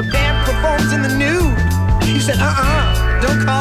the band performs in the nude. You said, don't call